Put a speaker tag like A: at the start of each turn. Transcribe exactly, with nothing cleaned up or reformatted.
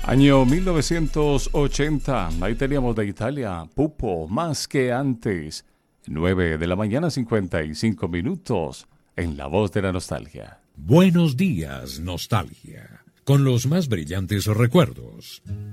A: Año mil novecientos ochenta, ahí teníamos de Italia, Pupo, Más que antes. nueve de la mañana, cincuenta y cinco minutos, en La Voz de la Nostalgia.
B: Buenos días, nostalgia, con los más brillantes recuerdos.